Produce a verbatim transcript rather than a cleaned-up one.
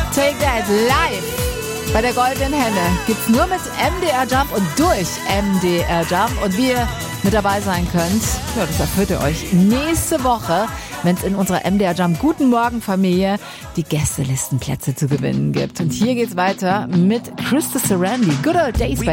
Take That live bei der Goldenen Henne. Gibt's nur mit M D R Jump und durch M D R Jump. Und wie ihr mit dabei sein könnt, ja, das erfüllt ihr euch nächste Woche, wenn es in unserer M D R Jump Guten Morgen Familie die Gästelistenplätze zu gewinnen gibt. Und hier geht's weiter mit Krista Sarandon. Good Old Days bei